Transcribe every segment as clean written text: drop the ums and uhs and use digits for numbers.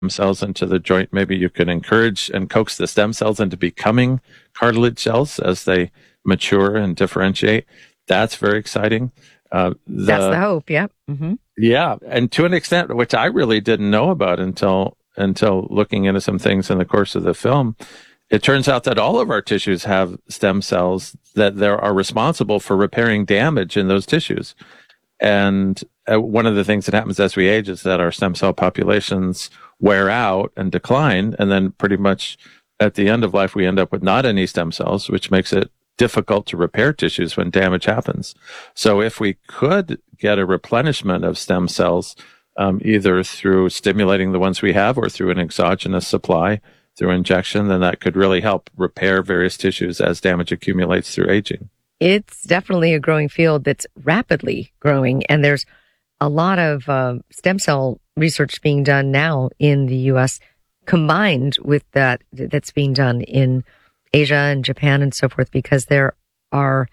cells into the joint. Maybe you can encourage and coax the stem cells into becoming cartilage cells as they mature and differentiate. That's very exciting. That's the hope. Yeah. Mm-hmm. Yeah. And to an extent, which I really didn't know about until looking into some things in the course of the film, it turns out that all of our tissues have stem cells that are responsible for repairing damage in those tissues. And one of the things that happens as we age is that our stem cell populations wear out and decline. And then pretty much at the end of life, we end up with not any stem cells, which makes it difficult to repair tissues when damage happens. So if we could get a replenishment of stem cells, either through stimulating the ones we have or through an exogenous supply, through injection, then that could really help repair various tissues as damage accumulates through aging. It's definitely a growing field that's rapidly growing, and there's a lot of stem cell research being done now in the U.S. combined with that's being done in Asia and Japan and so forth, because there are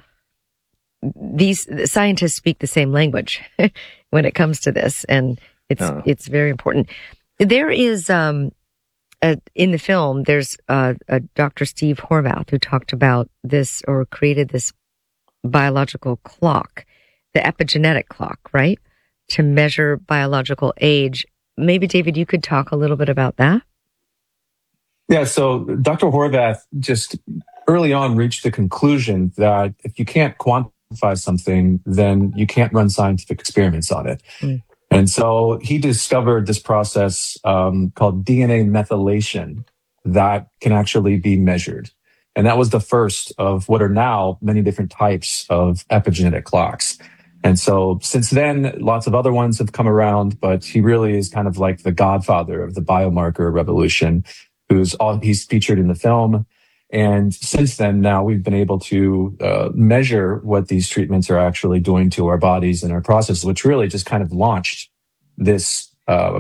these scientists speak the same language when it comes to this, and it's very important. There is in the film, there's a Dr. Steve Horvath who talked about this or created this biological clock, the epigenetic clock, right? To measure biological age. Maybe, David, you could talk a little bit about that? Yeah, so Dr. Horvath just early on reached the conclusion that if you can't quantify something, then you can't run scientific experiments on it. Mm. And so he discovered this process called DNA methylation that can actually be measured. And that was the first of what are now many different types of epigenetic clocks. And so since then, lots of other ones have come around, but he really is kind of like the godfather of the biomarker revolution, he's featured in the film. And since then, now we've been able to measure what these treatments are actually doing to our bodies and our processes, which really just kind of launched this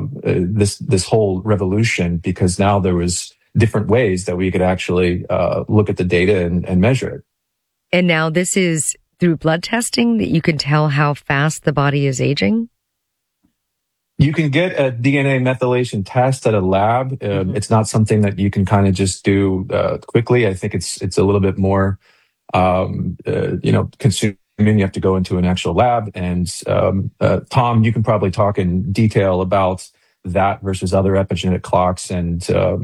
whole revolution, because now there was different ways that we could actually look at the data and measure it. And now this is through blood testing that you can tell how fast the body is aging? You can get a DNA methylation test at a lab. Mm-hmm. It's not something that you can kind of just do quickly. I think it's a little bit more, consuming. You have to go into an actual lab. And Tom, you can probably talk in detail about that versus other epigenetic clocks and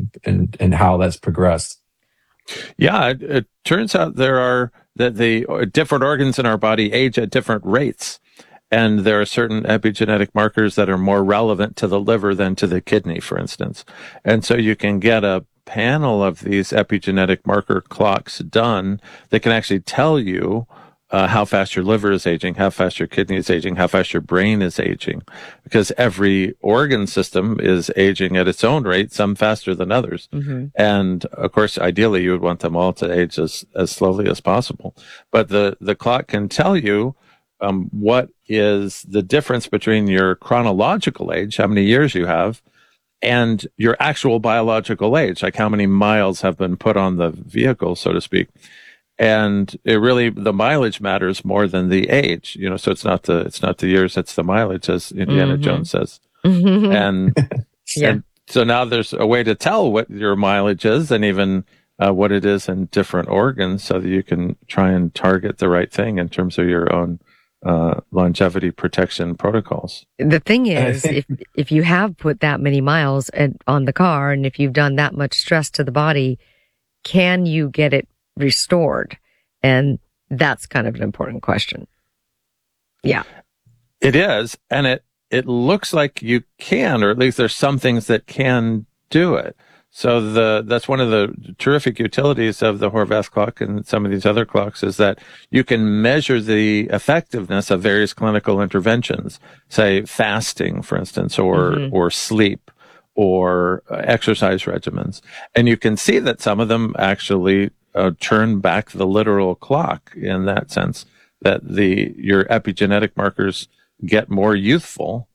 how that's progressed. Yeah, it turns out that the different organs in our body age at different rates. And there are certain epigenetic markers that are more relevant to the liver than to the kidney, for instance. And so you can get a panel of these epigenetic marker clocks done that can actually tell you how fast your liver is aging, how fast your kidney is aging, how fast your brain is aging, because every organ system is aging at its own rate, some faster than others. Mm-hmm. And of course, ideally, you would want them all to age as slowly as possible. But the clock can tell you what is the difference between your chronological age, how many years you have, and your actual biological age, like how many miles have been put on the vehicle, so to speak. And the mileage matters more than the age, so it's not the years, it's the mileage, as Indiana Jones says. Mm-hmm. And so now there's a way to tell what your mileage is and even what it is in different organs, so that you can try and target the right thing in terms of your own longevity protection protocols. The thing is, if you have put that many miles on the car, and if you've done that much stress to the body, can you get it restored? And that's kind of an important question. Yeah. It is. And it looks like you can, or at least there's some things that can do it. So that's one of the terrific utilities of the Horvath clock and some of these other clocks, is that you can measure the effectiveness of various clinical interventions, say fasting, for instance, or sleep, or exercise regimens. And you can see that some of them actually turn back the literal clock, in that sense, that your epigenetic markers get more youthful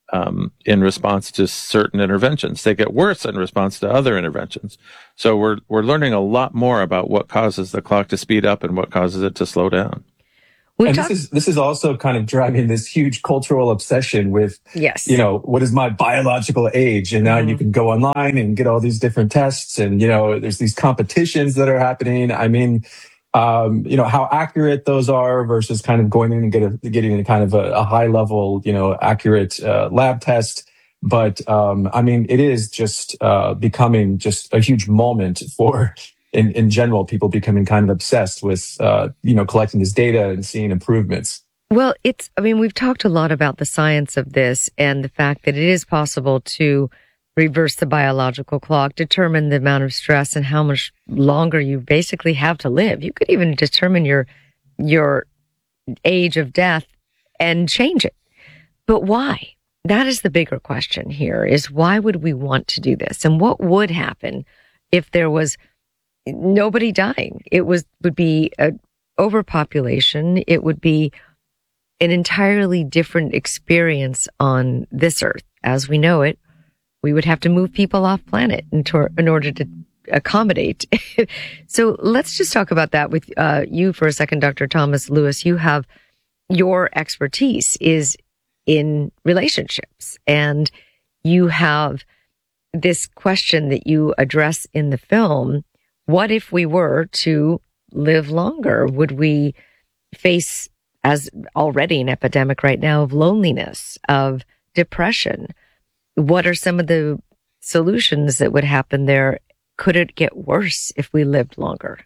in response to certain interventions. They get worse in response to other interventions. So we're learning a lot more about what causes the clock to speed up and what causes it to slow down. And this is also kind of driving this huge cultural obsession with, yes, what is my biological age? And now you can go online and get all these different tests, and there's these competitions that are happening. I mean, how accurate those are versus kind of going in and getting kind of a high level, accurate lab test. But I mean, it is just becoming just a huge moment for. In general, people becoming kind of obsessed with, collecting this data and seeing improvements. Well, we've talked a lot about the science of this and the fact that it is possible to reverse the biological clock, determine the amount of stress and how much longer you basically have to live. You could even determine your age of death and change it. But why? That is the bigger question here, is why would we want to do this? And what would happen if there was nobody dying? It would be an overpopulation. It would be an entirely different experience on this earth as we know it. We would have to move people off planet in order to accommodate. So let's just talk about that with you for a second, Dr. Thomas Lewis. You have your expertise is in relationships, and you have this question that you address in the film. What if we were to live longer? Would we face, as already an epidemic right now, of loneliness, of depression? What are some of the solutions that would happen there? Could it get worse if we lived longer?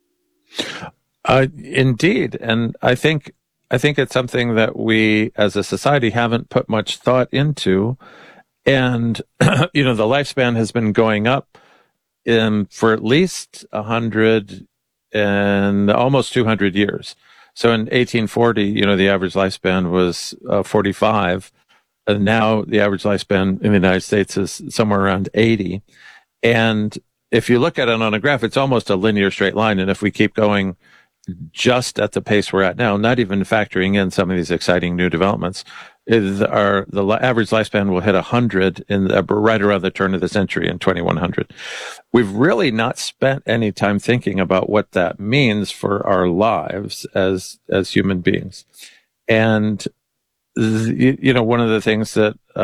Indeed. And I think it's something that we as a society haven't put much thought into. And, the lifespan has been going up for at least 100 and almost 200 years. So in 1840, the average lifespan was 45. And now the average lifespan in the United States is somewhere around 80. And if you look at it on a graph, it's almost a linear straight line. And if we keep going just at the pace we're at now, not even factoring in some of these exciting new developments, the average lifespan will hit 100 right around the turn of the century in 2100. We've really not spent any time thinking about what that means for our lives as human beings. And one of the things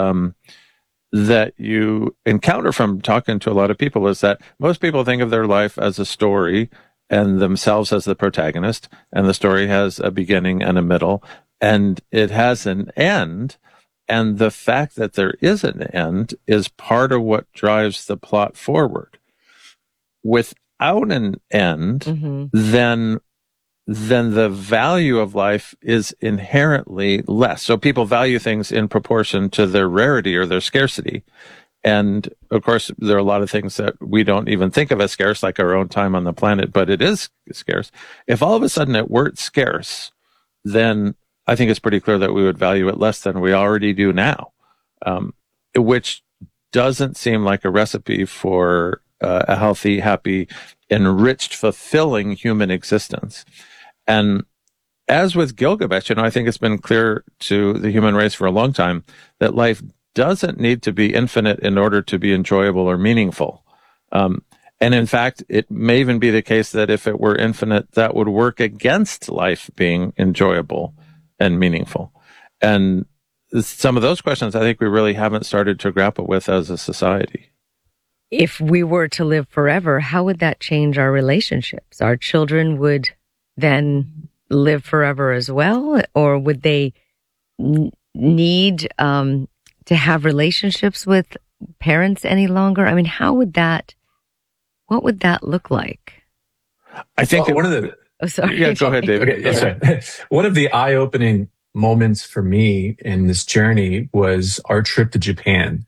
that you encounter from talking to a lot of people is that most people think of their life as a story and themselves as the protagonist, and the story has a beginning and a middle, and it has an end. And the fact that there is an end is part of what drives the plot forward. Without an end, then the value of life is inherently less. So people value things in proportion to their rarity or their scarcity. And of course, there are a lot of things that we don't even think of as scarce, like our own time on the planet, but it is scarce. If all of a sudden it weren't scarce, then I think it's pretty clear that we would value it less than we already do now, which doesn't seem like a recipe for a healthy, happy, enriched, fulfilling human existence. And as with Gilgamesh, I think it's been clear to the human race for a long time that life doesn't need to be infinite in order to be enjoyable or meaningful. And in fact, it may even be the case that if it were infinite, that would work against life being enjoyable and meaningful. And some of those questions I think we really haven't started to grapple with as a society. If we were to live forever, how would that change our relationships? Our children would then live forever as well? Or would they need to have relationships with parents any longer? I mean, what would that look like? I think one of the... Oh, sorry. Yeah, go ahead, David. Okay, sorry. One of the eye-opening moments for me in this journey was our trip to Japan.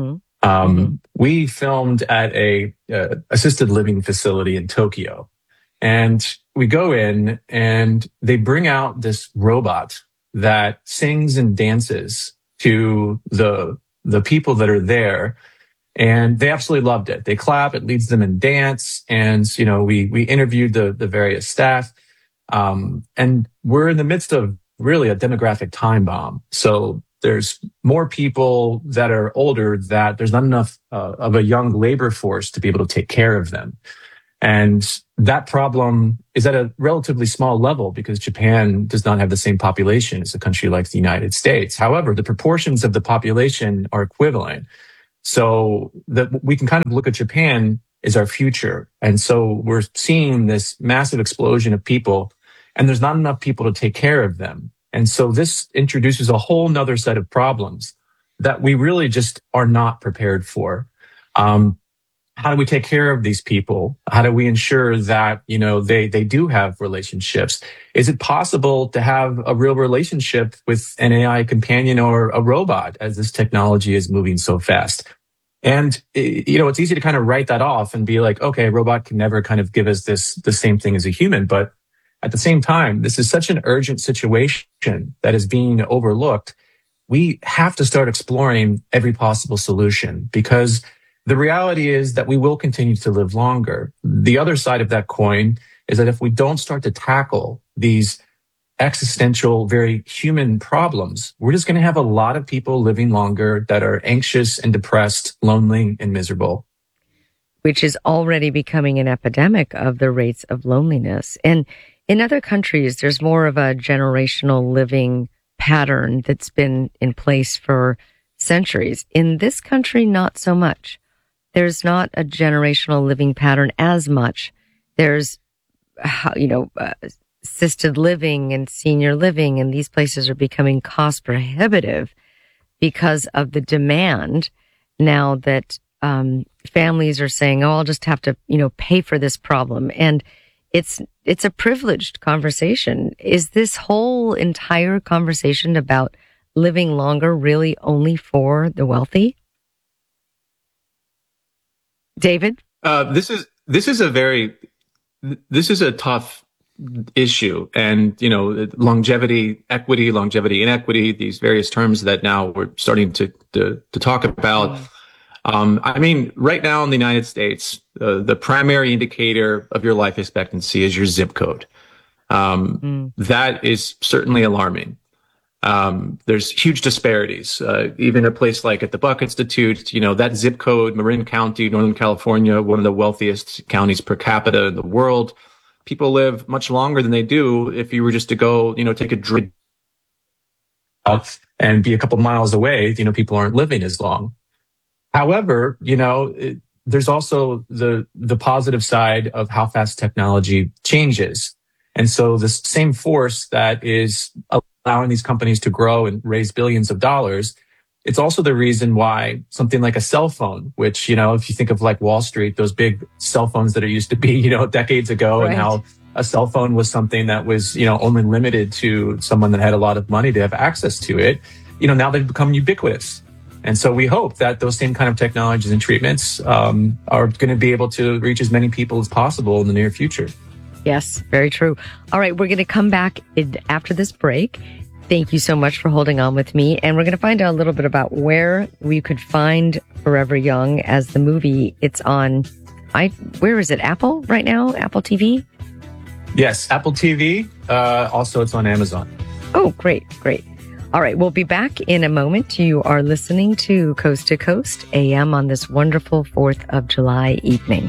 We filmed at a assisted living facility in Tokyo, and we go in and they bring out this robot that sings and dances to the people that are there, and they absolutely loved it. They clap, it leads them in dance, and we interviewed the various staff, and we're in the midst of really a demographic time bomb. So there's more people that are older that there's not enough of a young labor force to be able to take care of them. And that problem is at a relatively small level because Japan does not have the same population as a country like the United States. However, the proportions of the population are equivalent. So that we can kind of look at Japan as our future. And so we're seeing this massive explosion of people, and there's not enough people to take care of them. And so this introduces a whole nother set of problems that we really just are not prepared for. How do we take care of these people? How do we ensure that, they do have relationships? Is it possible to have a real relationship with an AI companion or a robot as this technology is moving so fast? And, it's easy to kind of write that off and be like, okay, a robot can never kind of give us the same thing as a human. But at the same time, this is such an urgent situation that is being overlooked. We have to start exploring every possible solution because the reality is that we will continue to live longer. The other side of that coin is that if we don't start to tackle these existential, very human problems, we're just going to have a lot of people living longer that are anxious and depressed, lonely and miserable. Which is already becoming an epidemic of the rates of loneliness. And in other countries, there's more of a generational living pattern that's been in place for centuries. In this country, not so much. There's not a generational living pattern as much. There's, assisted living and senior living, and these places are becoming cost prohibitive because of the demand now that families are saying, oh, I'll just have to, pay for this problem. And it's a privileged conversation. Is this whole entire conversation about living longer really only for the wealthy? David? This is a tough issue. And, longevity, equity, longevity, inequity, these various terms that now we're starting to talk about. Right now in the United States, the primary indicator of your life expectancy is your zip code. That is certainly alarming. There's huge disparities. Even a place like at the Buck Institute, that zip code, Marin County, Northern California, one of the wealthiest counties per capita in the world. People live much longer than they do if you were just to go, take a drink and be a couple miles away. People aren't living as long. However, there's also the positive side of how fast technology changes. And so this same force that is allowing these companies to grow and raise billions of dollars, it's also the reason why something like a cell phone, which, if you think of like Wall Street, those big cell phones that are used to be, decades ago, right. And how a cell phone was something that was, only limited to someone that had a lot of money to have access to it. Now they've become ubiquitous. And so we hope that those same kind of technologies and treatments are going to be able to reach as many people as possible in the near future. Yes, very true. All right, we're going to come back after this break. Thank you so much for holding on with me. And we're going to find out a little bit about where we could find Forever Young as the movie. It's on, where is it? Apple right now? Apple TV? Yes, Apple TV. Also, it's on Amazon. Oh, great. All right, we'll be back in a moment. You are listening to Coast to Coast AM on this wonderful 4th of July evening.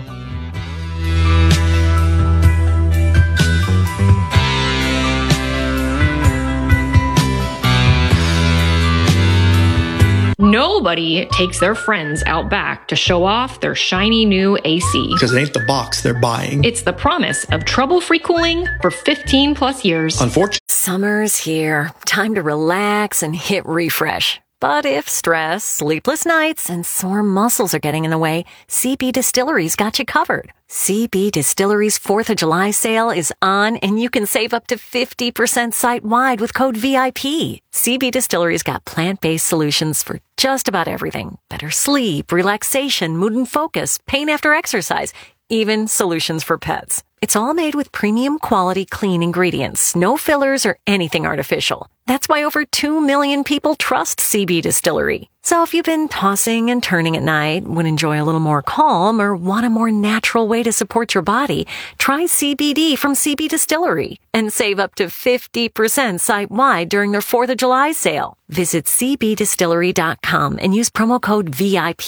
Nobody takes their friends out back to show off their shiny new AC. Because it ain't the box they're buying. It's the promise of trouble-free cooling for 15 plus years. Unfortunately. Summer's here. Time to relax and hit refresh. But if stress, sleepless nights, and sore muscles are getting in the way, CB Distillery's got you covered. CB Distillery's 4th of July sale is on, and you can save up to 50% site-wide with code VIP. CB Distillery's got plant-based solutions for just about everything. Better sleep, relaxation, mood and focus, pain after exercise, even solutions for pets. It's all made with premium quality clean ingredients, no fillers or anything artificial. That's why over 2 million people trust CB Distillery. So if you've been tossing and turning at night, would enjoy a little more calm, or want a more natural way to support your body, try CBD from CB Distillery and save up to 50% site-wide during their 4th of July sale. Visit cbdistillery.com and use promo code VIP.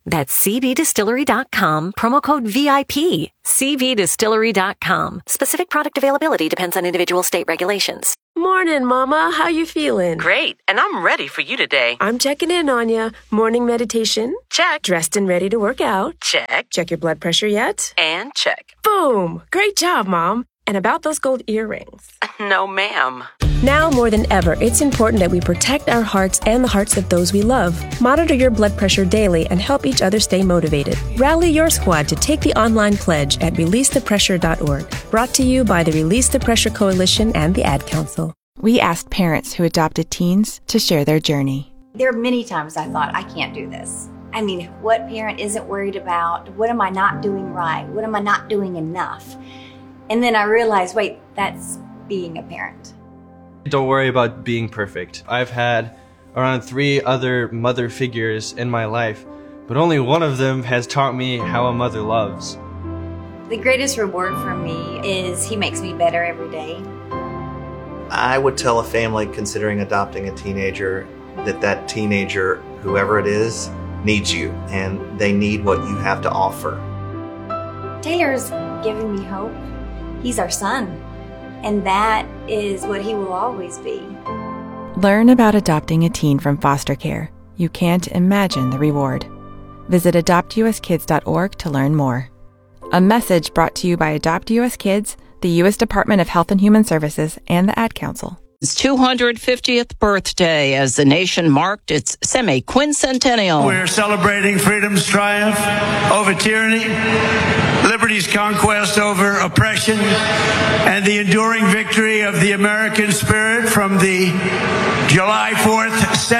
That's cbdistillery.com, promo code VIP. cbdistillery.com. Specific product availability depends on individual state regulations. Morning, Mama. How you feeling? Great, and I'm ready for you today. I'm checking in on ya. Morning meditation? Check. Dressed and ready to work out? Check. Check your blood pressure yet? And check. Boom! Great job, Mom. And about those gold earrings? No, ma'am. Now more than ever, it's important that we protect our hearts and the hearts of those we love. Monitor your blood pressure daily and help each other stay motivated. Rally your squad to take the online pledge at releasethepressure.org. Brought to you by the Release the Pressure Coalition and the Ad Council. We asked parents who adopted teens to share their journey. There are many times I thought, I can't do this. I mean, what parent isn't worried about? What am I not doing right? What am I not doing enough? And then I realized, wait, that's being a parent. Don't worry about being perfect. I've had around 3 other mother figures in my life, but only one of them has taught me how a mother loves. The greatest reward for me is he makes me better every day. I would tell a family considering adopting a teenager that teenager, whoever it is, needs you, and they need what you have to offer. Taylor's giving me hope. He's our son. And that is what he will always be. Learn about adopting a teen from foster care. You can't imagine the reward. Visit adoptuskids.org to learn more. A message brought to you by Adopt US Kids, the U.S. Department of Health and Human Services, and the Ad Council. His 250th birthday as the nation marked its semi-quincentennial. We're celebrating freedom's triumph over tyranny, liberty's conquest over oppression, and the enduring victory of the American spirit from the July 4th,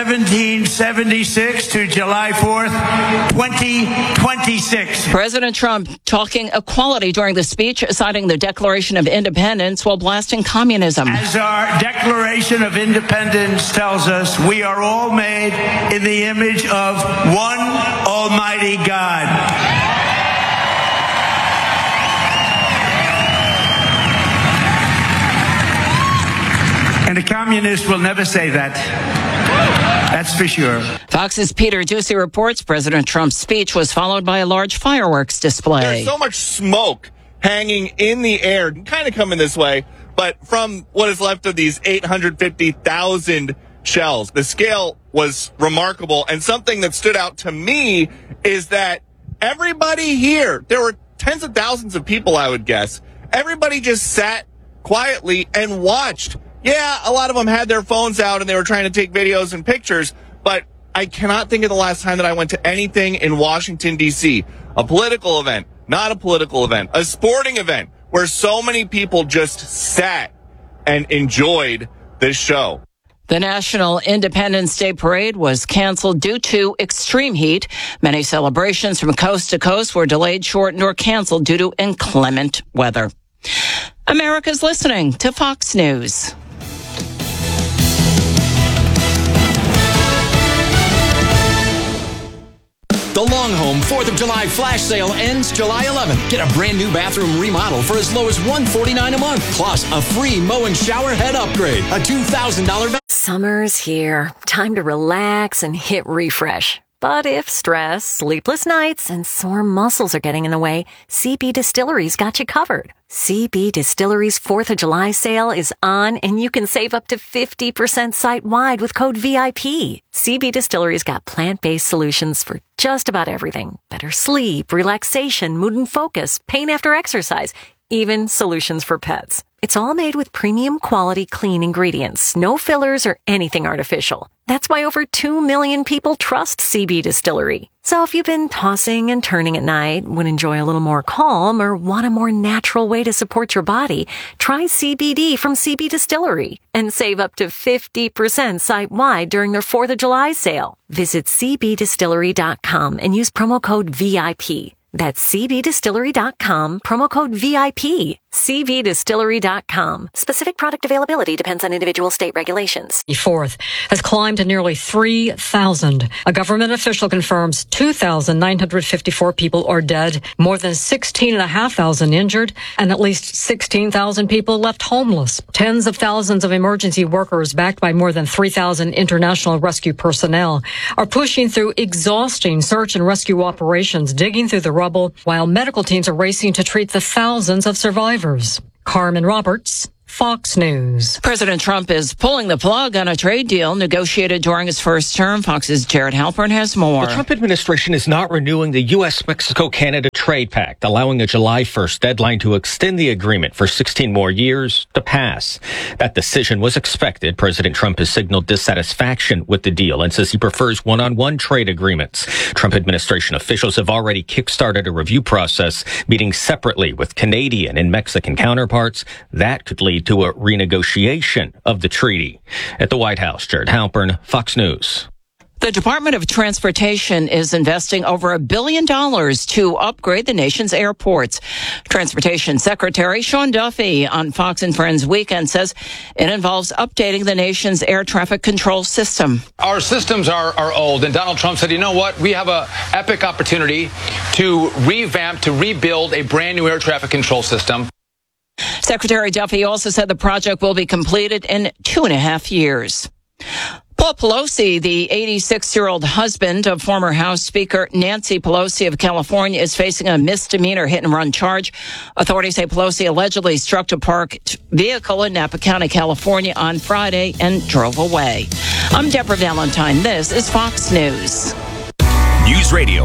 1776 to July 4th, 2026. President Trump talking equality during the speech, citing the Declaration of Independence while blasting communism. As our Declaration of Independence tells us, we are all made in the image of one Almighty God. And a communist will never say that. That's for sure. Fox's Peter Doocy reports President Trump's speech was followed by a large fireworks display. There's so much smoke hanging in the air, kind of coming this way, but from what is left of these 850,000 shells. The scale was remarkable, and something that stood out to me is that everybody here, there were tens of thousands of people, I would guess, everybody just sat quietly and watched. Yeah, a lot of them had their phones out and they were trying to take videos and pictures, but I cannot think of the last time that I went to anything in Washington, D.C., a political event, not a political event, a sporting event, where so many people just sat and enjoyed this show. The National Independence Day Parade was canceled due to extreme heat. Many celebrations from coast to coast were delayed, shortened, or canceled due to inclement weather. America's listening to Fox News. The Long Home 4th of July flash sale ends July 11th. Get a brand new bathroom remodel for as low as $149 a month. Plus, a free mow and shower head upgrade. A $2,000 Summer's here. Time to relax and hit refresh. But if stress, sleepless nights, and sore muscles are getting in the way, CB Distillery's got you covered. CB Distillery's 4th of July sale is on, and you can save up to 50% site-wide with code VIP. CB Distillery's got plant-based solutions for just about everything. Better sleep, relaxation, mood and focus, pain after exercise, even solutions for pets. It's all made with premium quality clean ingredients, no fillers or anything artificial. That's why over 2 million people trust CB Distillery. So if you've been tossing and turning at night, would enjoy a little more calm, or want a more natural way to support your body, try CBD from CB Distillery and save up to 50% site-wide during their 4th of July sale. Visit cbdistillery.com and use promo code VIP. That's cbdistillery.com, promo code VIP. cbdistillery.com. Specific product availability depends on individual state regulations. 4th has climbed to nearly 3,000. A government official confirms 2,954 people are dead, more than 16,500 injured, and at least 16,000 people left homeless. Tens of thousands of emergency workers, backed by more than 3,000 international rescue personnel, are pushing through exhausting search and rescue operations, digging through the rubble, while medical teams are racing to treat the thousands of survivors. Carmen Roberts, Fox News. President Trump is pulling the plug on a trade deal negotiated during his first term. Fox's Jared Halpern has more. The Trump administration is not renewing the U.S.-Mexico-Canada Trade Pact, allowing a July 1st deadline to extend the agreement for 16 more years to pass. That decision was expected. President Trump has signaled dissatisfaction with the deal and says he prefers one-on-one trade agreements. Trump administration officials have already kickstarted a review process, meeting separately with Canadian and Mexican counterparts. That could lead to a renegotiation of the treaty. At the White House, Jared Halpern, Fox News. The Department of Transportation is investing over $1 billion to upgrade the nation's airports. Transportation Secretary Sean Duffy on Fox and Friends Weekend says it involves updating the nation's air traffic control system. Our systems are old, and Donald Trump said, you know what? We have an epic opportunity to revamp, to rebuild a brand new air traffic control system. Secretary Duffy also said the project will be completed in 2.5 years. Paul Pelosi, the 86-year-old husband of former House Speaker Nancy Pelosi of California, is facing a misdemeanor hit-and-run charge. Authorities say Pelosi allegedly struck a parked vehicle in Napa County, California on Friday and drove away. I'm Deborah Valentine. This is Fox News. News Radio,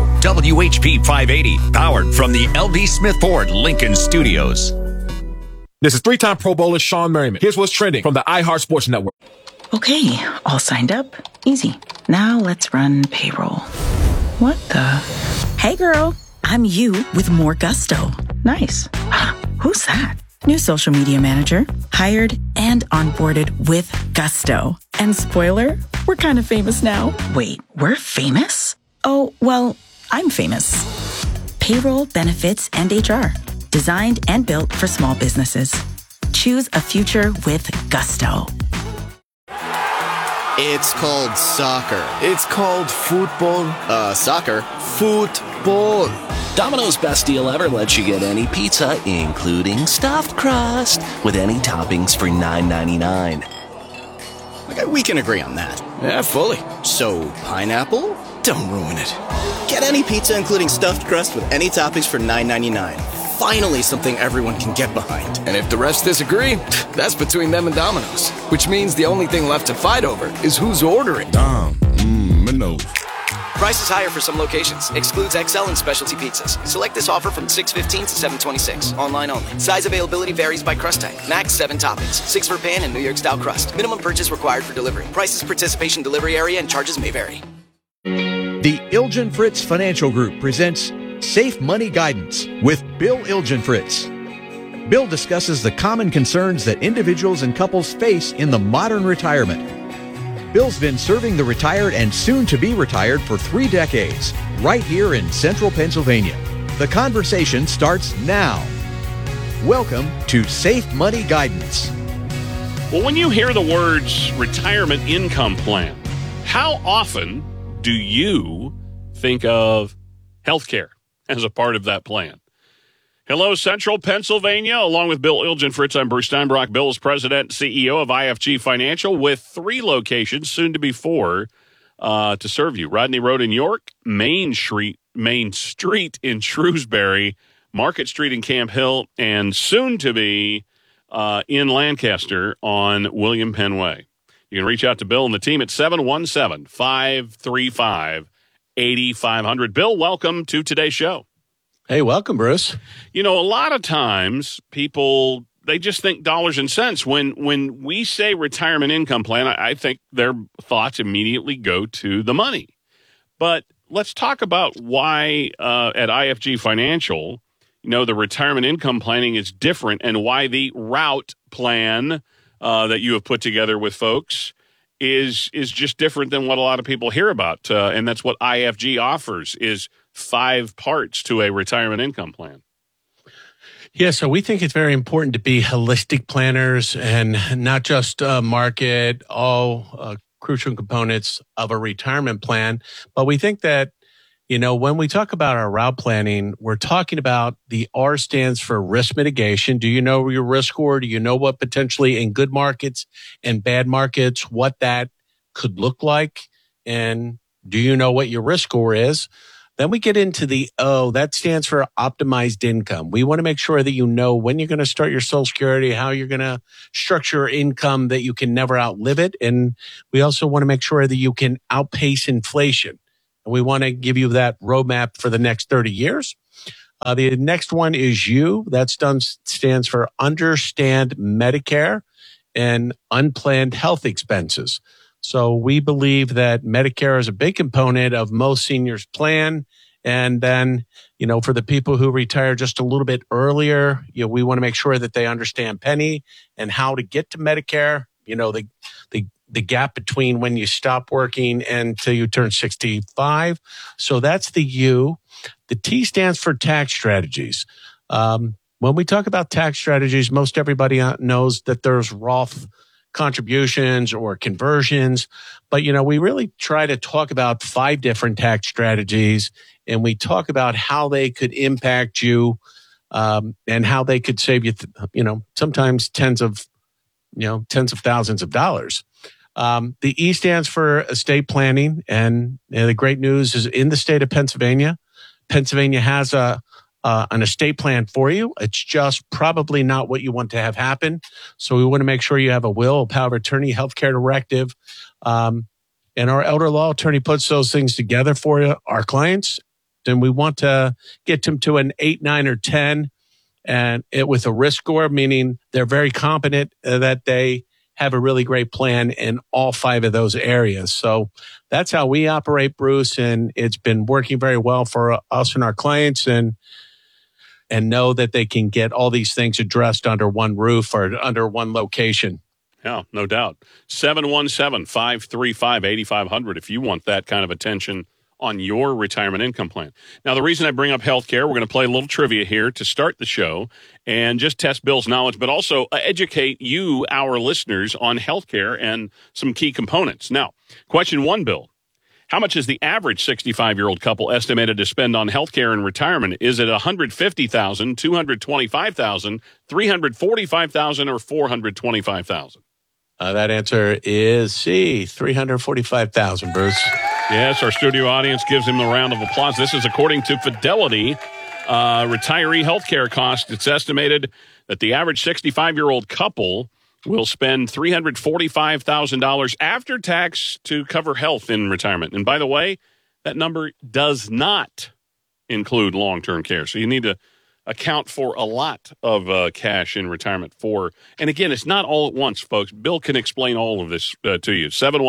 WHP 580, powered from the L.D. Smith Ford Lincoln Studios. This is three-time Pro Bowler Sean Merriman. Here's what's trending from the iHeart Sports Network. Okay, all signed up. Easy. Now let's run payroll. What the? Hey girl, I'm you with more gusto. Nice. Who's that? New social media manager. Hired and onboarded with gusto. And spoiler, we're kind of famous now. Wait, we're famous? Oh, well, I'm famous. Payroll, benefits, and HR. Designed and built for small businesses. Choose a future with gusto. It's called soccer. It's called football. Soccer. Football. Domino's best deal ever lets you get any pizza, including stuffed crust, with any toppings for $9.99. Okay, we can agree on that. Yeah, fully. So, pineapple? Don't ruin it. Get any pizza, including stuffed crust, with any toppings for $9.99. Finally something everyone can get behind. And if the rest disagree, that's between them and Domino's. Which means the only thing left to fight over is who's ordering. Domino's. Price is higher for some locations. Excludes XL and specialty pizzas. Select this offer from 6/15 to 7/26. Online only. Size availability varies by crust type. Max 7 toppings. 6 for pan and New York style crust. Minimum purchase required for delivery. Prices, participation, delivery area, and charges may vary. The Ilgen-Fritz Financial Group presents Safe Money Guidance with Bill Ilgen-Fritz. Bill discusses the common concerns that individuals and couples face in the modern retirement. Bill's been serving the retired and soon-to-be retired for 3 decades, right here in central Pennsylvania. The conversation starts now. Welcome to Safe Money Guidance. Well, when you hear the words retirement income plan, how often do you think of healthcare as a part of that plan? Hello, Central Pennsylvania. Along with Bill Ilgen-Fritz, I'm Bruce Steinbrock. Bill is president and CEO of IFG Financial with 3 locations, soon to be 4, to serve you. Rodney Road in York, Main Street in Shrewsbury, Market Street in Camp Hill, and soon to be in Lancaster on William Penn Way. You can reach out to Bill and the team at 717-535-8500. Bill, welcome to today's show. Hey, welcome, Bruce. You know, a lot of times people, they just think dollars and cents. When we say retirement income plan, I think their thoughts immediately go to the money. But let's talk about why at IFG Financial, you know, the retirement income planning is different and why the route plan that you have put together with folks is just different than what a lot of people hear about. And that's what IFG offers, is 5 parts to a retirement income plan. Yeah, so we think it's very important to be holistic planners and not just market all crucial components of a retirement plan. But we think that, when we talk about our route planning, we're talking about the R stands for risk mitigation. Do you know your risk score? Do you know what potentially in good markets and bad markets, what that could look like? And do you know what your risk score is? Then we get into the O, that stands for optimized income. We want to make sure that you know when you're going to start your Social Security, how you're going to structure income that you can never outlive it. And we also want to make sure that you can outpace inflation. And we want to give you that roadmap for the next 30 years. The next one is U. That stands for understand Medicare and unplanned health expenses. So we believe that Medicare is a big component of most seniors' plan. And then, for the people who retire just a little bit earlier, we want to make sure that they understand Penny and how to get to Medicare, the gap between when you stop working until you turn 65. So that's the U. The T stands for tax strategies. When we talk about tax strategies, most everybody knows that there's Roth contributions or conversions. But, we really try to talk about 5 different tax strategies, and we talk about how they could impact you and how they could save you, sometimes tens of thousands of dollars. The E stands for estate planning. And the great news is in the state of Pennsylvania has an estate plan for you. It's just probably not what you want to have happen. So we want to make sure you have a will, a power of attorney, healthcare directive. And our elder law attorney puts those things together for our clients. Then we want to get them to an 8, 9, or 10 and with a risk score, meaning they're very competent that they have a really great plan in all 5 of those areas. So that's how we operate, Bruce. And it's been working very well for us and our clients and know that they can get all these things addressed under one roof or under one location. Yeah, no doubt. 717-535-8500 if you want that kind of attention on your retirement income plan. Now, the reason I bring up healthcare, we're going to play a little trivia here to start the show and just test Bill's knowledge, but also educate you, our listeners, on healthcare and some key components. Now, question 1, Bill. How much is the average 65-year-old couple estimated to spend on healthcare in retirement? Is it $150,000, $225,000, $345,000, or $425,000? That answer is C, $345,000, Bruce. Yes, our studio audience gives him a round of applause. This is according to Fidelity retiree healthcare costs. It's estimated that the average 65-year-old couple will spend $345,000 after tax to cover health in retirement. And by the way, that number does not include long-term care. So you need to account for a lot of cash in retirement for. And again, it's not all at once, folks. Bill can explain all of this to you.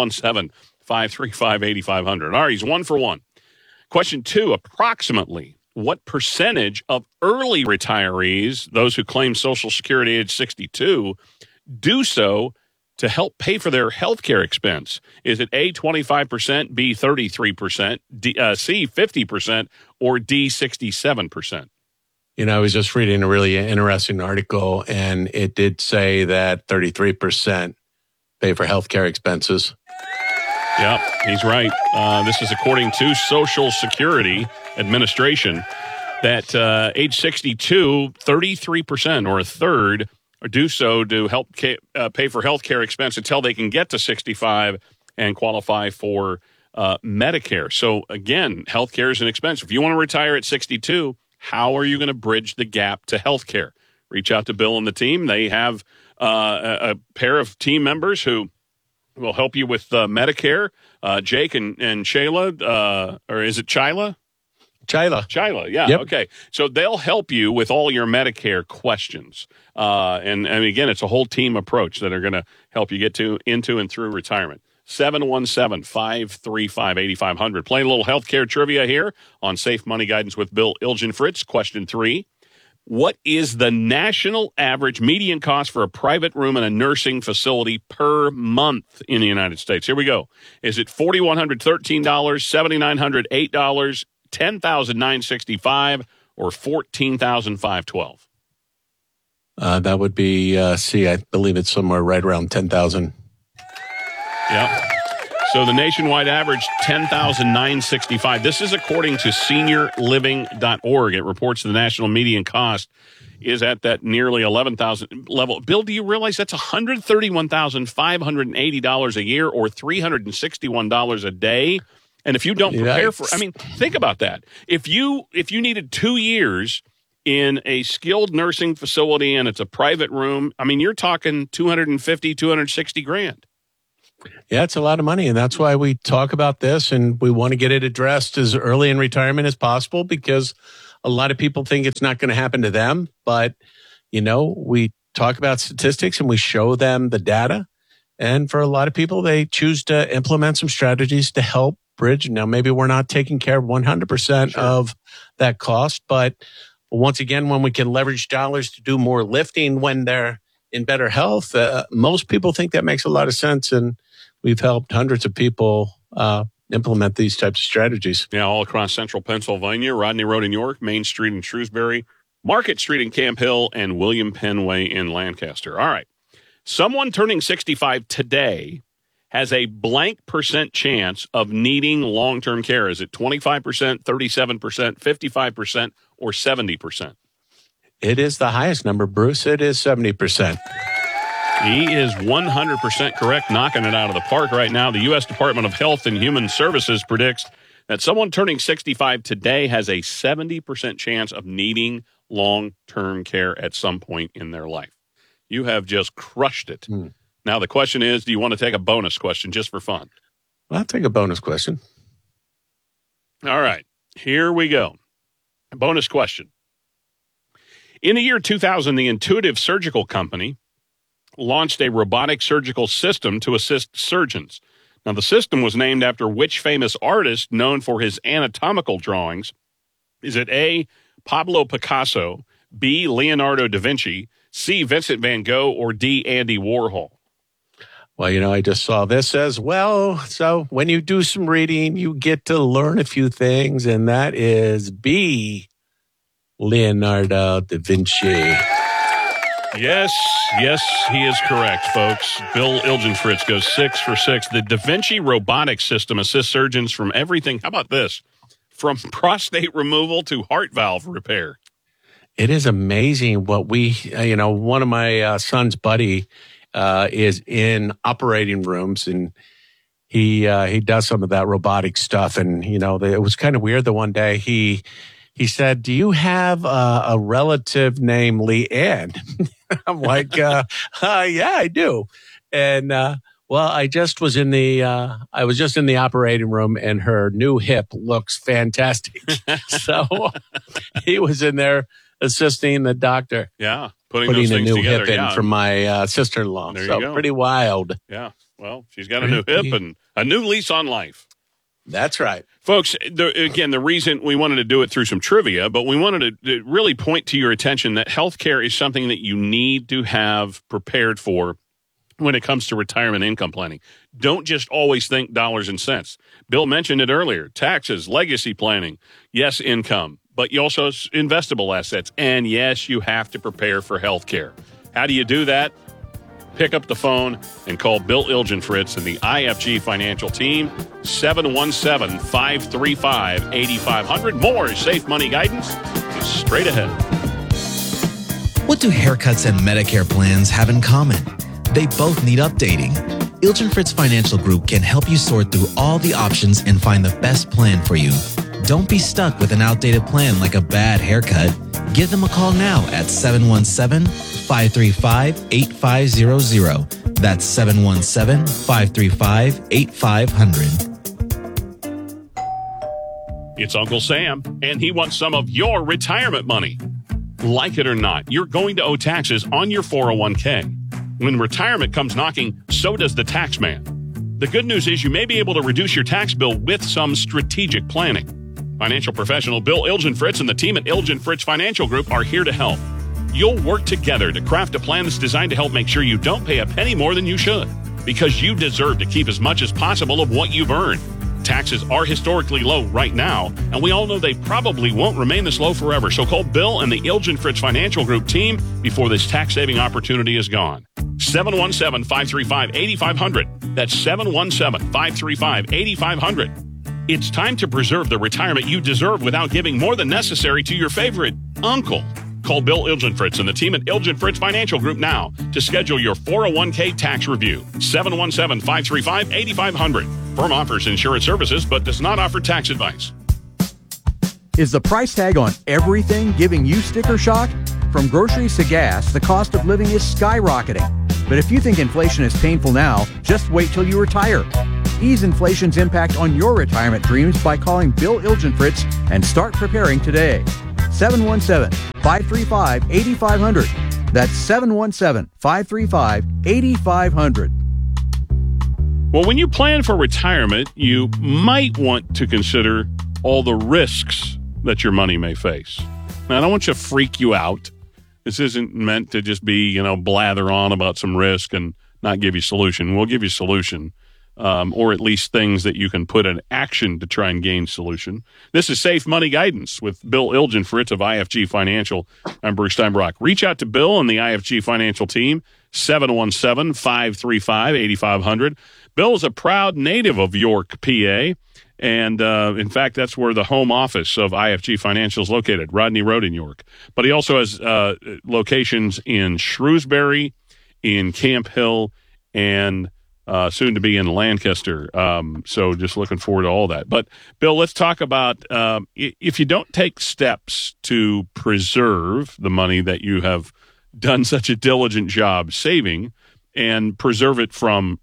717-535-8500. All right, he's 1 for 1. Question 2, approximately what percentage of early retirees, those who claim Social Security age 62, do so to help pay for their health care expense? Is it A, 25%, B, 33%, C, 50%, or D, 67%? I was just reading a really interesting article, and it did say that 33% pay for healthcare expenses. Yep, he's right. This is according to Social Security Administration that age 62, 33% or a third do so to help pay for health care expense until they can get to 65 and qualify for Medicare. So again, health care is an expense. If you want to retire at 62, how are you going to bridge the gap to health care? Reach out to Bill and the team. They have a pair of team members who will help you with Medicare. Jake and Shayla, or is it Chyla? Chyla, yeah. Yep. Okay. So they'll help you with all your Medicare questions. And again, it's a whole team approach that are going to help you get into and through retirement. 717-535-8500. Playing a little healthcare trivia here on Safe Money Guidance with Bill Ilgenfritz. Question 3. What is the national average median cost for a private room in a nursing facility per month in the United States? Here we go. Is it $4,113, $7,908, $10,965, or $14,512? That would be C. I believe it's somewhere right around 10,000. Yep. So the nationwide average, 10,965. This is according to seniorliving.org. It reports the national median cost is at that nearly 11,000 level. Bill, do you realize that's $131,580 a year or $361 a day? And if you don't prepare for, I mean, think about that. If you needed 2 years in a skilled nursing facility and it's a private room, I mean, you're talking $260,000. Yeah, it's a lot of money. And that's why we talk about this and we want to get it addressed as early in retirement as possible, because a lot of people think it's not going to happen to them. But, you know, we talk about statistics and we show them the data. And for a lot of people, they choose to implement some strategies to help bridge. Now, maybe we're not taking care of 100% of that cost. But once again, when we can leverage dollars to do more lifting when they're in better health, most people think that makes a lot of sense. And we've helped hundreds of people implement these types of strategies. Yeah, all across central Pennsylvania, Rodney Road in York, Main Street in Shrewsbury, Market Street in Camp Hill, and William Penn Way in Lancaster. All right. Someone turning 65 today has a blank percent chance of needing long-term care. Is it 25%, 37%, 55%, or 70%? It is the highest number, Bruce. It is 70%. He is 100% correct, knocking it out of the park right now. The U.S. Department of Health and Human Services predicts that someone turning 65 today has a 70% chance of needing long-term care at some point in their life. You have just crushed it. Now, the question is, do you want to take a bonus question just for fun? I'll take a bonus question. All right, here we go. Bonus question. In the year 2000, the Intuitive Surgical Company launched a robotic surgical system to assist surgeons. Now, the system was named after which famous artist known for his anatomical drawings? Is it A, Pablo Picasso, B, Leonardo da Vinci, C, Vincent van Gogh, or D, Andy Warhol? Well, you know, I just saw this as well. So when you do some reading, you get to learn a few things, and that is B, Leonardo da Vinci. Yes, he is correct, folks. Bill Ilgenfritz goes 6 for 6. The Da Vinci robotic system assists surgeons from everything. How about this? From prostate removal to heart valve repair. It is amazing what we, one of my son's buddy is in operating rooms, and he does some of that robotic stuff. And, it was kind of weird the one day he said, "Do you have a relative named Leanne?" I'm like, yeah, I do. And, I just was in the operating room, and her new hip looks fantastic. So he was in there assisting the doctor. Yeah. Putting a new together. hip in for my sister-in-law. There so you go. Pretty wild. Yeah. Well, she's got a new hip and a new lease on life. That's right. Folks, the reason we wanted to do it through some trivia, but we wanted to really point to your attention that healthcare is something that you need to have prepared for when it comes to retirement income planning. Don't just always think dollars and cents. Bill mentioned it earlier. Taxes, legacy planning, yes, income, but you also investable assets. And yes, you have to prepare for healthcare. How do you do that? Pick up the phone and call Bill Ilgenfritz and the IFG Financial Team, 717-535-8500. More Safe Money Guidance is straight ahead. What do haircuts and Medicare plans have in common? They both need updating. Ilgenfritz Financial Group can help you sort through all the options and find the best plan for you. Don't be stuck with an outdated plan like a bad haircut. Give them a call now at 717-535-8500. That's 717-535-8500. It's Uncle Sam, and he wants some of your retirement money. Like it or not, you're going to owe taxes on your 401k. When retirement comes knocking, so does the tax man. The good news is you may be able to reduce your tax bill with some strategic planning. Financial professional Bill Ilgenfritz and the team at Ilgenfritz Financial Group are here to help. You'll work together to craft a plan that's designed to help make sure you don't pay a penny more than you should, because you deserve to keep as much as possible of what you've earned. Taxes are historically low right now, and we all know they probably won't remain this low forever. So call Bill and the Ilgen Fritz Financial Group team before this tax-saving opportunity is gone. 717-535-8500. That's 717-535-8500. It's time to preserve the retirement you deserve without giving more than necessary to your favorite uncle. Call Bill Ilgen Fritz and the team at Ilgen Fritz Financial Group now to schedule your 401k tax review. 717-535-8500. Firm offers insurance services but does not offer tax advice. Is the price tag on everything giving you sticker shock? From groceries to gas, the cost of living is skyrocketing. But if you think inflation is painful now, just wait till you retire. Ease inflation's impact on your retirement dreams by calling Bill Ilgen Fritz and start preparing today. 717-535-8500. That's 717-535-8500. Well, when you plan for retirement, you might want to consider all the risks that your money may face. Now, I don't want to freak you out. This isn't meant to just be, blather on about some risk and not give you a solution. We'll give you a solution. Or at least things that you can put in action to try and gain solution. This is Safe Money Guidance with Bill Ilgen Fritz of IFG Financial. I'm Bruce Steinbrock. Reach out to Bill and the IFG Financial team, 717-535-8500. Bill is a proud native of York, PA, and in fact, that's where the home office of IFG Financial is located, Rodney Road in York. But he also has locations in Shrewsbury, in Camp Hill, and soon to be in Lancaster. So just looking forward to all that. But Bill, let's talk about if you don't take steps to preserve the money that you have done such a diligent job saving and preserve it from,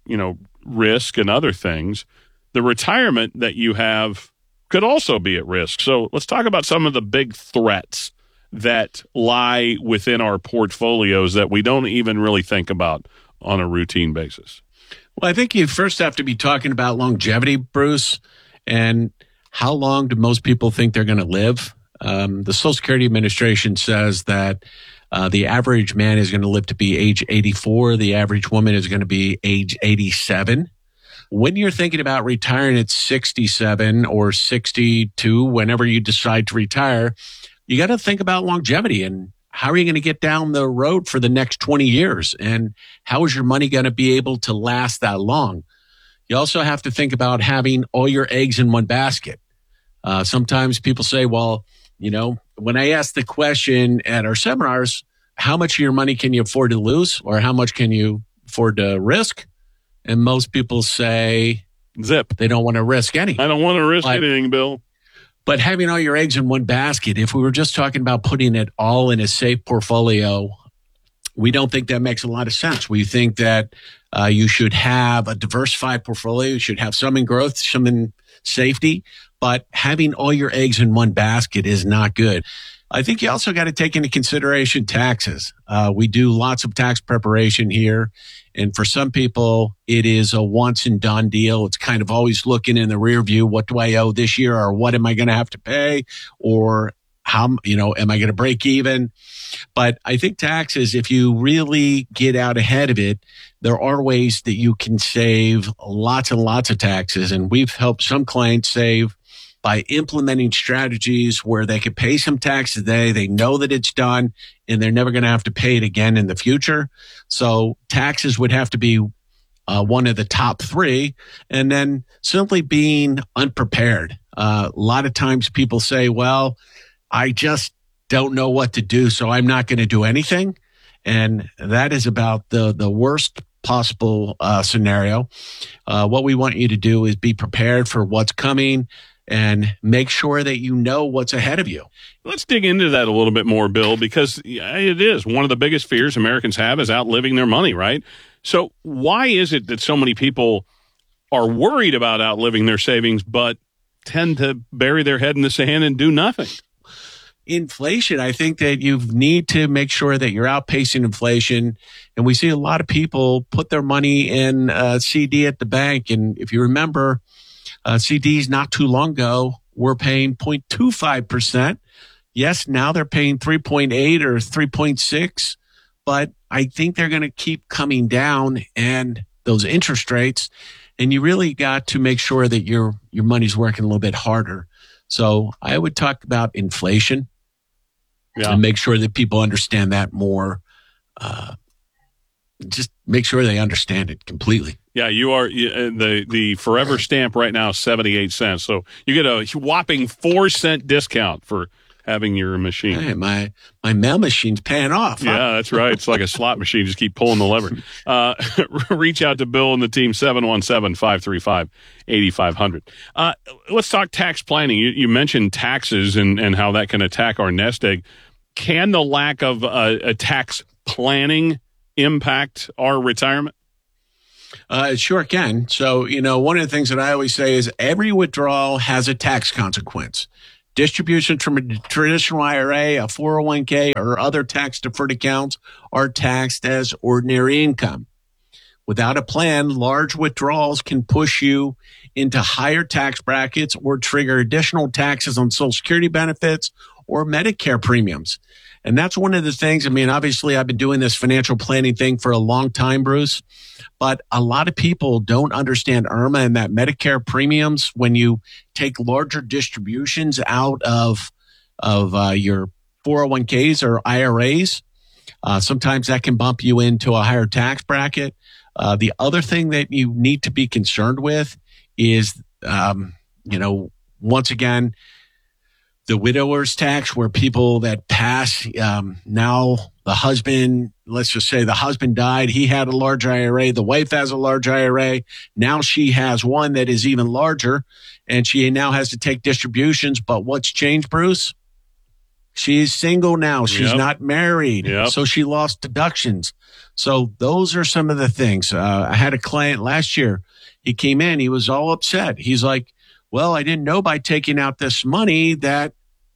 risk and other things, the retirement that you have could also be at risk. So let's talk about some of the big threats that lie within our portfolios that we don't even really think about on a routine basis. Well, I think you first have to be talking about longevity, Bruce, and how long do most people think they're going to live? The Social Security Administration says that the average man is going to live to be age 84. The average woman is going to be age 87. When you're thinking about retiring at 67 or 62, whenever you decide to retire, you got to think about longevity and how are you going to get down the road for the next 20 years? And how is your money going to be able to last that long? You also have to think about having all your eggs in one basket. Sometimes people say, well, when I ask the question at our seminars, how much of your money can you afford to lose or how much can you afford to risk? And most people say, zip. They don't want to risk anything. I don't want to risk anything, Bill. But having all your eggs in one basket, if we were just talking about putting it all in a safe portfolio, we don't think that makes a lot of sense. We think that you should have a diversified portfolio. You should have some in growth, some in safety. But having all your eggs in one basket is not good. I think you also got to take into consideration taxes. We do lots of tax preparation here. And for some people, it is a once and done deal. It's kind of always looking in the rear view. What do I owe this year? Or what am I going to have to pay? Or how, am I going to break even? But I think taxes, if you really get out ahead of it, there are ways that you can save lots and lots of taxes. And we've helped some clients save by implementing strategies where they could pay some tax today. They know that it's done and they're never going to have to pay it again in the future. So taxes would have to be one of the top three. And then simply being unprepared. A lot of times people say, well, I just don't know what to do, so I'm not going to do anything. And that is about the worst possible scenario. What we want you to do is be prepared for what's coming and make sure that you know what's ahead of you. Let's dig into that a little bit more, Bill, because it is one of the biggest fears Americans have is outliving their money, right? So why is it that so many people are worried about outliving their savings but tend to bury their head in the sand and do nothing? Inflation, I think that you need to make sure that you're outpacing inflation. And we see a lot of people put their money in a CD at the bank. And if you remember, CDs not too long ago were paying 0.25%. Yes, now they're paying 3.8 or 3.6, but I think they're going to keep coming down and those interest rates. and you really got to make sure that your money's working a little bit harder. So I would talk about inflation and make sure that people understand that more. Just make sure they understand it completely. Yeah, you are the Forever stamp right now, 78 cents. So you get a whopping 4-cent discount for having your machine. Hey, my mail machine's paying off. Huh? Yeah, that's right. It's like a slot machine. Just keep pulling the lever. Reach out to Bill and the team, 717-535-8500. Let's talk tax planning. You mentioned taxes and how that can attack our nest egg. Can the lack of a tax planning impact our retirement? It sure can. So, one of the things that I always say is every withdrawal has a tax consequence. Distributions from a traditional IRA, a 401k, or other tax-deferred accounts are taxed as ordinary income. Without a plan, large withdrawals can push you into higher tax brackets or trigger additional taxes on Social Security benefits or Medicare premiums. And that's one of the things. I mean, obviously, I've been doing this financial planning thing for a long time, Bruce, but a lot of people don't understand IRMA and that Medicare premiums when you take larger distributions out of your 401ks or IRAs. Sometimes that can bump you into a higher tax bracket. The other thing that you need to be concerned with is, once again, the widower's tax, where people that pass, now the husband, let's just say the husband died. He had a large IRA. The wife has a large IRA. Now she has one that is even larger, and she now has to take distributions. But what's changed, Bruce? She's single now. She's not married. So she lost deductions. So those are some of the things. I had a client last year. He came in. He was all upset. He's like, well, I didn't know by taking out this money that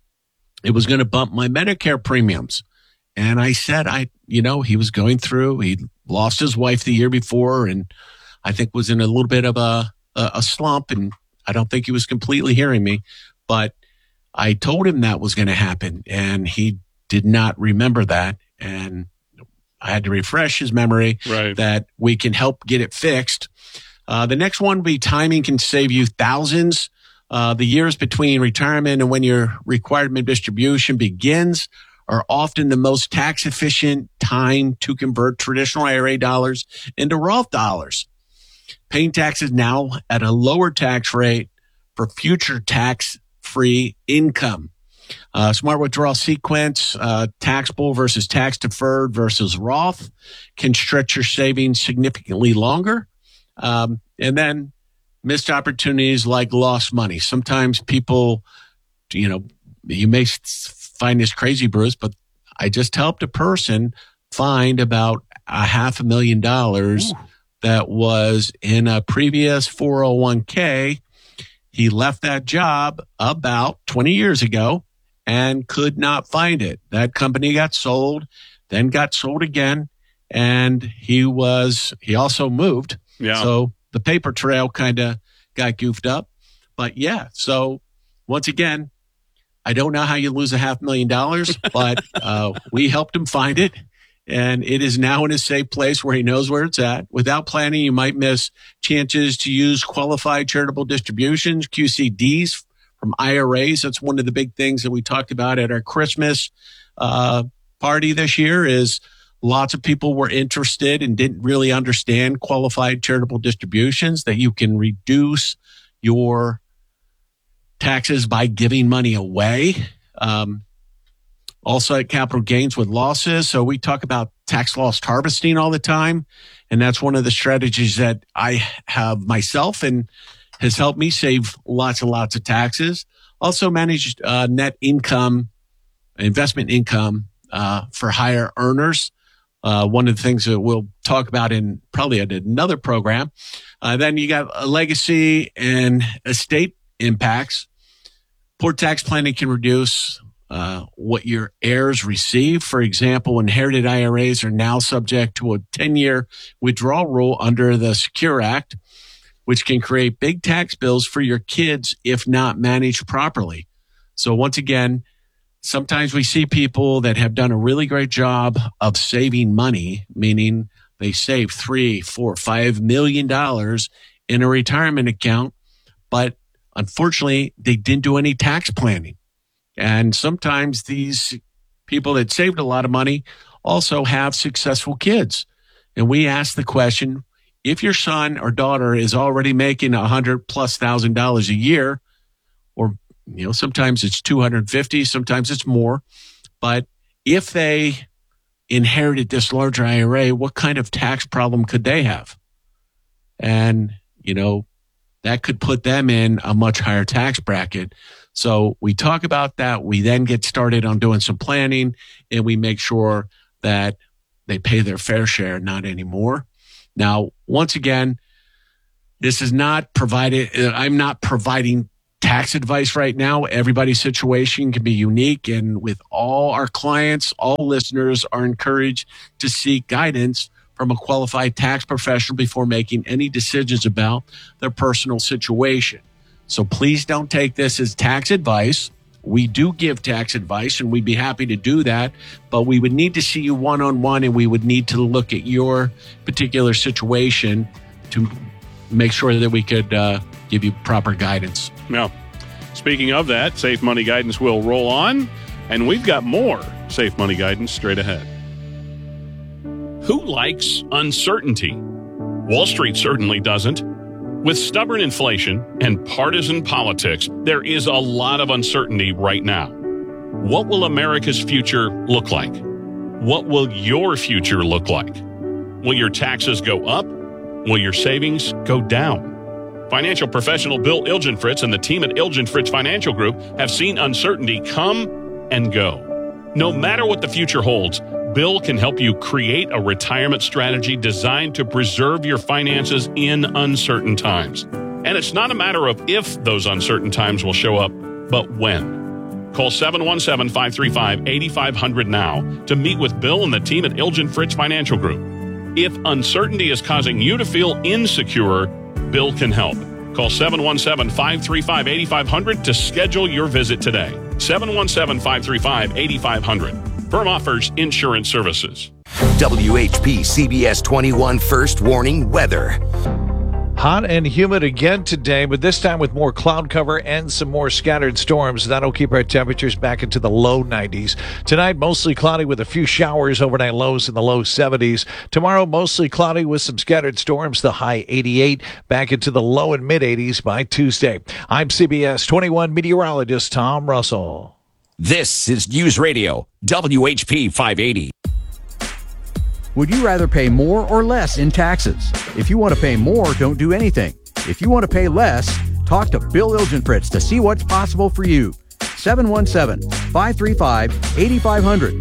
it was going to bump my Medicare premiums. And I said, he was going through, he lost his wife the year before, and I think was in a little bit of a slump, and I don't think he was completely hearing me, but I told him that was going to happen, and he did not remember that. And I had to refresh his memory that we can help get it fixed. The next one would be timing can save you thousands. The years between retirement and when your requirement distribution begins are often the most tax efficient time to convert traditional IRA dollars into Roth dollars. Paying taxes now at a lower tax rate for future tax-free income. Smart withdrawal sequence, taxable versus tax deferred versus Roth can stretch your savings significantly longer. And then missed opportunities like lost money. Sometimes people, you may find this crazy, Bruce, but I just helped a person find about $500,000 that was in a previous 401k. He left that job about 20 years ago and could not find it. That company got sold, then got sold again, and he also moved. Yeah. So the paper trail kind of got goofed up. But yeah, so once again, I don't know how you lose $500,000, but we helped him find it. And it is now in a safe place where he knows where it's at. Without planning, you might miss chances to use qualified charitable distributions, QCDs from IRAs. That's one of the big things that we talked about at our Christmas party this year is lots of people were interested and didn't really understand qualified charitable distributions, that you can reduce your taxes by giving money away. Also at capital gains with losses. So we talk about tax loss harvesting all the time. And that's one of the strategies that I have myself and has helped me save lots and lots of taxes. Also managed net income, investment income for higher earners. One of the things that we'll talk about in probably another program. Then you got a legacy and estate impacts. Poor tax planning can reduce what your heirs receive. For example, inherited IRAs are now subject to a 10-year withdrawal rule under the Secure Act, which can create big tax bills for your kids if not managed properly. So once again, sometimes we see people that have done a really great job of saving money, meaning they save $3, $4, $5 million in a retirement account, but unfortunately, they didn't do any tax planning. And sometimes these people that saved a lot of money also have successful kids. And we ask the question, if your son or daughter is already making $100,000+ a year, or, sometimes it's 250, sometimes it's more. But if they inherited this larger IRA, what kind of tax problem could they have? And, that could put them in a much higher tax bracket. So we talk about that. We then get started on doing some planning, and we make sure that they pay their fair share, not anymore. Now, once again, this is not provided. I'm not providing tax advice right now. Everybody's situation can be unique. And with all our clients, all listeners are encouraged to seek guidance from a qualified tax professional before making any decisions about their personal situation. So please don't take this as tax advice. We do give tax advice, and we'd be happy to do that, but we would need to see you one-on-one, and we would need to look at your particular situation to make sure that we could give you proper guidance. Now, speaking of that, Safe Money Guidance will roll on, and we've got more Safe Money Guidance straight ahead. Who likes uncertainty? Wall Street certainly doesn't. With stubborn inflation and partisan politics, there is a lot of uncertainty right now. What will America's future look like? What will your future look like? Will your taxes go up? Will your savings go down? Financial professional Bill Ilgenfritz and the team at Ilgenfritz Financial Group have seen uncertainty come and go. No matter what the future holds, Bill can help you create a retirement strategy designed to preserve your finances in uncertain times. And it's not a matter of if those uncertain times will show up, but when. Call 717-535-8500 now to meet with Bill and the team at Ilgenfritz Financial Group. If uncertainty is causing you to feel insecure, Bill can help. Call 717-535-8500 to schedule your visit today. 717-535-8500. Firm offers insurance services. WHP CBS 21 First Warning Weather. Hot and humid again today, but this time with more cloud cover and some more scattered storms. That'll keep our temperatures back into the low 90s. Tonight, mostly cloudy with a few showers, overnight lows in the low 70s. Tomorrow, mostly cloudy with some scattered storms, the high 88, back into the low and mid 80s by Tuesday. I'm CBS 21 meteorologist Tom Russell. This is News Radio, WHP 580. Would you rather pay more or less in taxes? If you want to pay more, don't do anything. If you want to pay less, talk to Bill Ilgenfritz to see what's possible for you. 717-535-8500.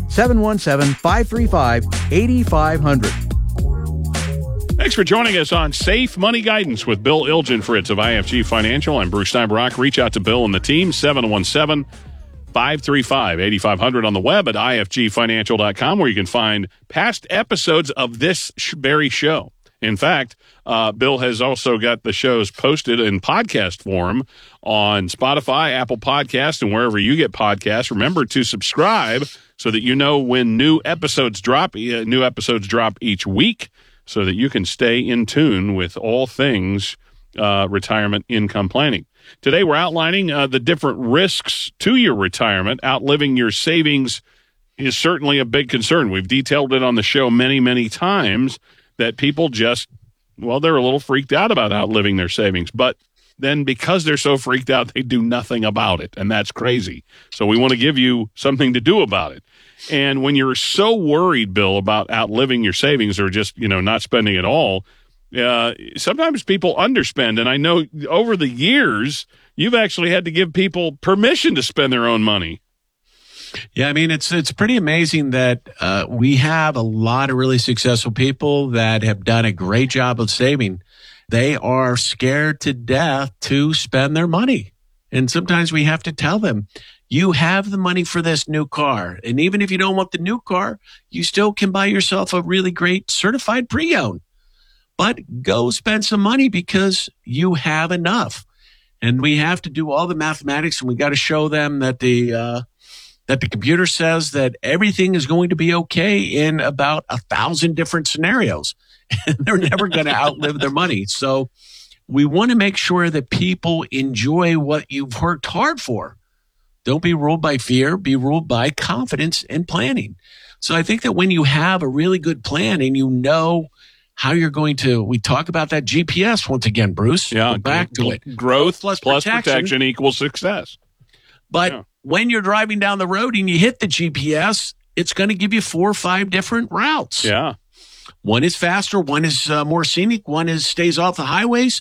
717-535-8500. Thanks for joining us on Safe Money Guidance with Bill Ilgenfritz of IFG Financial. I'm Bruce Steinbrock. Reach out to Bill and the team, 717-535-8500 on the web at ifgfinancial.com, where you can find past episodes of this very show. In fact, Bill has also got the shows posted in podcast form on Spotify, Apple Podcasts, and wherever you get podcasts. Remember to subscribe so that you know when new episodes drop. New episodes drop each week so that you can stay in tune with all things retirement income planning. Today, we're outlining the different risks to your retirement. Outliving your savings is certainly a big concern. We've detailed it on the show many, many times that people just, well, they're a little freaked out about outliving their savings. But then because they're so freaked out, they do nothing about it. And that's crazy. So we want to give you something to do about it. And when you're so worried, Bill, about outliving your savings or just, not spending it all, sometimes people underspend. And I know over the years, you've actually had to give people permission to spend their own money. Yeah, I mean, it's pretty amazing that we have a lot of really successful people that have done a great job of saving. They are scared to death to spend their money. And sometimes we have to tell them, you have the money for this new car. And even if you don't want the new car, you still can buy yourself a really great certified pre-owned. But go spend some money because you have enough. And we have to do all the mathematics, and we got to show them that the computer says that everything is going to be okay in about 1,000 different scenarios. and they're never going to outlive their money. So we want to make sure that people enjoy what you've worked hard for. Don't be ruled by fear, be ruled by confidence and planning. So I think that when you have a really good plan and you know how you're going to, we talk about that GPS once again, Bruce. Yeah. Back to it. Growth plus protection equals success. But when you're driving down the road and you hit the GPS, it's going to give you 4 or 5 different routes. Yeah. One is faster, one is more scenic, one stays off the highways,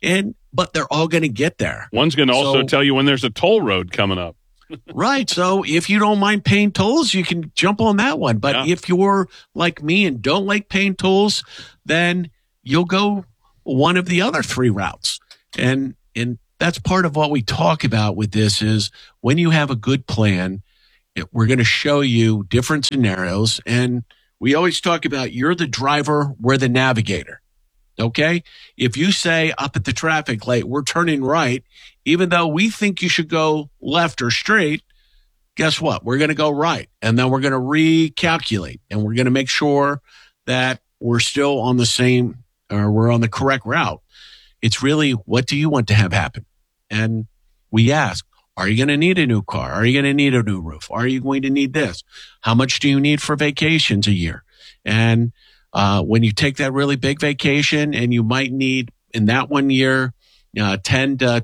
but they're all going to get there. One's going to also tell you when there's a toll road coming up. Right. So if you don't mind paying tolls, you can jump on that one. But if you're like me and don't like paying tolls, then you'll go one of the other 3 routes. And that's part of what we talk about with this is when you have a good plan, we're going to show you different scenarios. And we always talk about you're the driver, we're the navigator. Okay? If you say up at the traffic light, we're turning right, even though we think you should go left or straight, guess what? We're going to go right. And then we're going to recalculate and we're going to make sure that we're still on the same or we're on the correct route. It's really, what do you want to have happen? And we ask, are you going to need a new car? Are you going to need a new roof? Are you going to need this? How much do you need for vacations a year? And when you take that really big vacation and you might need in that one year, $10,000 to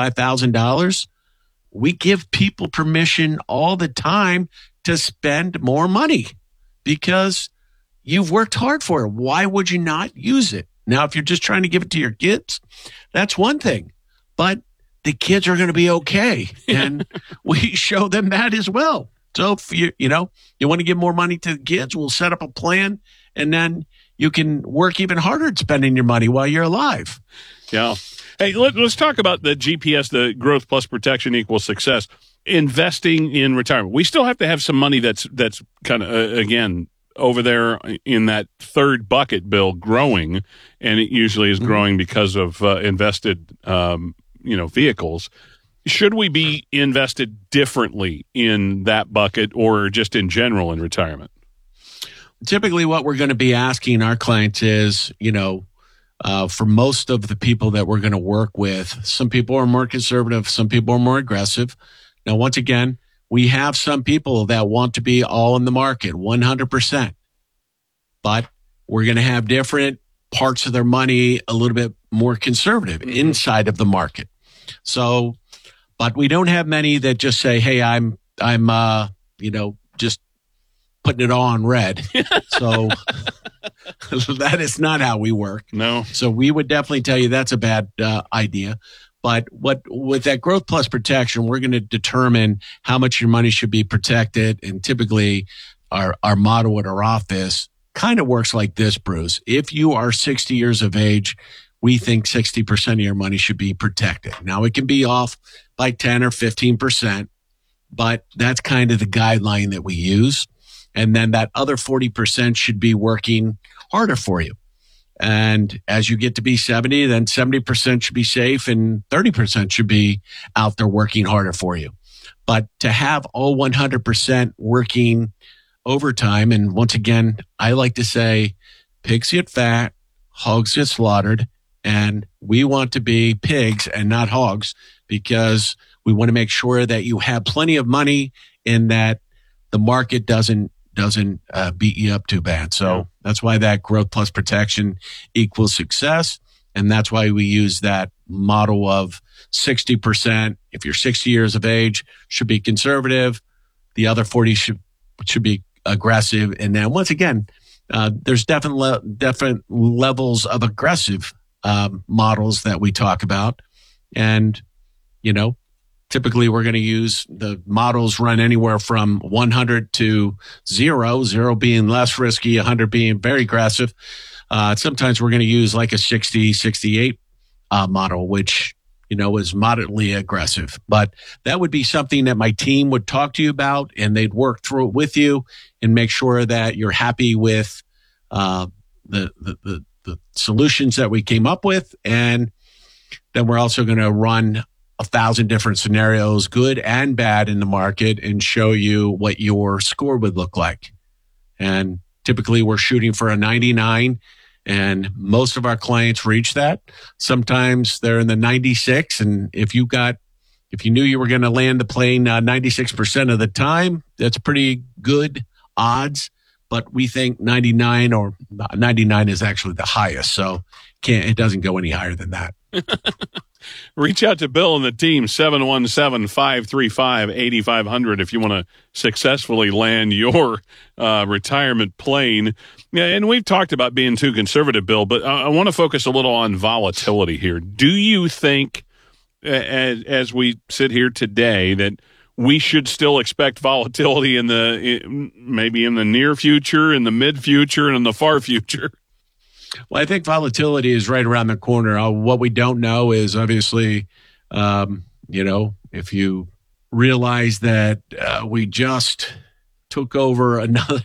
$25,000, we give people permission all the time to spend more money because you've worked hard for it. Why would you not use it? Now, if you're just trying to give it to your kids, that's one thing, but the kids are going to be okay. And we show them that as well. So if you want to give more money to the kids, we'll set up a plan and then you can work even harder at spending your money while you're alive. Yeah. Hey, let's talk about the GPS, the growth plus protection equals success. Investing in retirement. We still have to have some money that's kind of, again, over there in that third bucket, Bill, growing, and it usually is growing because of invested, vehicles. Should we be invested differently in that bucket or just in general in retirement? Typically what we're going to be asking our clients is, for most of the people that we're going to work with, some people are more conservative, some people are more aggressive. Now, once again, we have some people that want to be all in the market, 100%. But we're going to have different parts of their money a little bit more conservative inside of the market. So, but we don't have many that just say, hey, I'm just putting it all on red. So that is not how we work. No. So we would definitely tell you that's a bad idea. But with that growth plus protection, we're going to determine how much your money should be protected. And typically our motto at our office kind of works like this, Bruce. If you are 60 years of age, we think 60% of your money should be protected. Now it can be off by 10 or 15%, but that's kind of the guideline that we use. And then that other 40% should be working harder for you. And as you get to be 70, then 70% should be safe and 30% should be out there working harder for you. But to have all 100% working overtime, and once again, I like to say pigs get fat, hogs get slaughtered, and we want to be pigs and not hogs because we want to make sure that you have plenty of money and that the market doesn't beat you up too bad. So that's why that growth plus protection equals success. And that's why we use that model of 60%. If you're 60 years of age, should be conservative. The other 40 should be aggressive. And then once again, there's different levels of aggressive models that we talk about. And, typically we're going to use the models run anywhere from 100 to 0 being less risky, 100 being very aggressive. Sometimes we're going to use like a 60, 68 model, which, is moderately aggressive. But that would be something that my team would talk to you about and they'd work through it with you and make sure that you're happy with the solutions that we came up with. And then we're also going to run 1,000 different scenarios, good and bad, in the market and show you what your score would look like. And typically we're shooting for a 99 And most of our clients reach that. Sometimes they're in the 96. And if you knew you were going to land the plane 96% of the time, that's pretty good odds. But we think 99 or 99 is actually the highest. So it doesn't go any higher than that. Reach out to Bill and the team, 717-535-8500 if you want to successfully land your retirement plane. Yeah, and we've talked about being too conservative, Bill, but I want to focus a little on volatility here. Do you think, as we sit here today, that we should still expect volatility maybe in the near future, in the mid future, and in the far future? Well, I think volatility is right around the corner. What we don't know is obviously, if you realize that we just took over another